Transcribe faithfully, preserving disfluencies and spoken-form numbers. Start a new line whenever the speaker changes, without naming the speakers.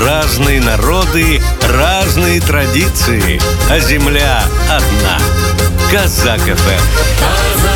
Разные народы, разные традиции, а земля одна. Казак эф эм.